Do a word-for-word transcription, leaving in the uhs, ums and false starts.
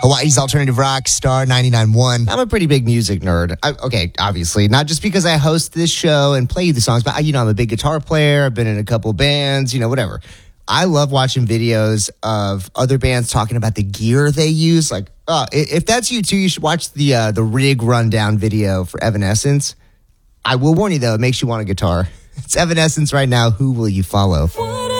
Hawaii's Alternative Rock, Star ninety-nine point one. I'm a pretty big music nerd. I, okay, obviously, not just because I host this show and play the songs, but, I, you know, I'm a big guitar player. I've been in a couple bands, you know, whatever. I love watching videos of other bands talking about the gear they use. Like, uh, if that's you too, you should watch the uh, the rig rundown video for Evanescence. I will warn you, though, it makes you want a guitar. It's Evanescence right now. Who will you follow?